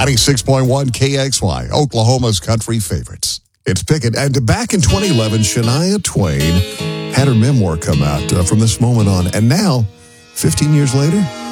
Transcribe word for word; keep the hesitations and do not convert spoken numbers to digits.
ninety-six point one K X Y, Oklahoma's country favorites. It's Pickett. And back in twenty eleven, Shania Twain had her memoir come out uh, from this moment on. And now, fifteen years later,